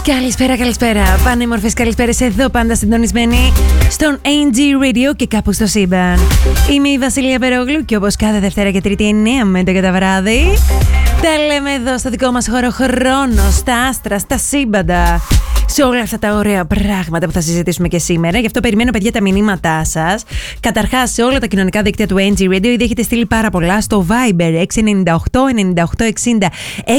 Καλησπέρα, καλησπέρα. Πανέμορφες καλησπέρες εδώ, πάντα συντονισμένοι στον ANG Radio και κάπου στο σύμπαν. Είμαι η Βασιλεία Περόγλου και όπως κάθε Δευτέρα και Τρίτη 9 με 11 το βράδυ, τα λέμε εδώ στο δικό μας χώρο χρόνο, στα άστρα, στα σύμπαντα, σε όλα αυτά τα ωραία πράγματα που θα συζητήσουμε και σήμερα. Γι' αυτό περιμένω, παιδιά, τα μηνύματά σας. Καταρχάς, σε όλα τα κοινωνικά δίκτυα του ANG Radio, ήδη έχετε στείλει πάρα πολλά. Στο Viber 698-9860-147.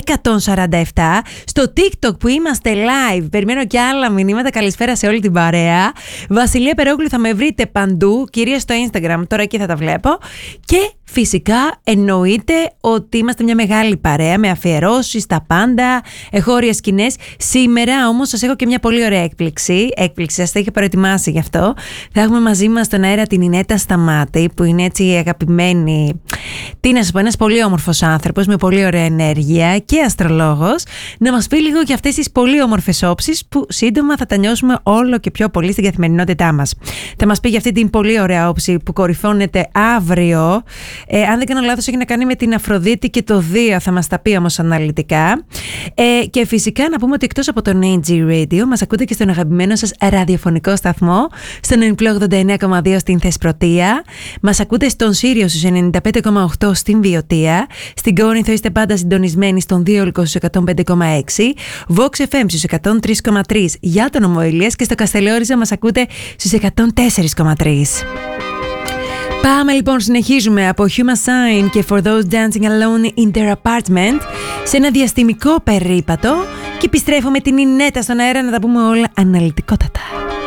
Στο TikTok που είμαστε live. Περιμένω και άλλα μηνύματα. Καλησπέρα σε όλη την παρέα. Βασιλεία Περόγλου θα με βρείτε παντού, κυρίως στο Instagram. Τώρα εκεί θα τα βλέπω. Και φυσικά εννοείται ότι είμαστε μια μεγάλη παρέα με αφιερώσεις, τα πάντα, εχώριες σκηνές. Σήμερα όμως σας έχω και μια πολύ ωραία έκπληξη. Σας τα είχα προετοιμάσει γι' αυτό. Θα έχουμε μαζί μας στον αέρα την Ινέτα Σταμάτη, που είναι έτσι αγαπημένη. Τι να σας πω, ένας πολύ όμορφος άνθρωπος με πολύ ωραία ενέργεια και αστρολόγος. Να μας πει λίγο για αυτές τις πολύ όμορφες όψεις που σύντομα θα τα νιώσουμε όλο και πιο πολύ στην καθημερινότητά μας. Θα μας πει για αυτή την πολύ ωραία όψη που κορυφώνεται αύριο. Αν δεν κάνω λάθος, έχει να κάνει με την Αφροδίτη και το Δία. Θα μας τα πει όμως αναλυτικά. Και φυσικά να πούμε ότι εκτός από τον ANG Radio, μας ακούτε και στον αγαπημένο σας ραδιοφωνικό σταθμό, στον Ενπλό 89,2 στην Θεσπρωτεία. Μας ακούτε στον Σύριο στους 95,8 στην Βιωτία. Στην Κόρινθο είστε πάντα συντονισμένοι στον Δίολκο στους 105,6. Vox FM στους 103,3 για τον Ομοηλίας και στο Καστελόριζα μας ακούτε στους 104,3. Πάμε λοιπόν, συνεχίζουμε από Human Sign και For Those Dancing Alone in Their Apartment σε ένα διαστημικό περίπατο και επιστρέφω με την Ινέτα στον αέρα να τα πούμε όλα αναλυτικότατα.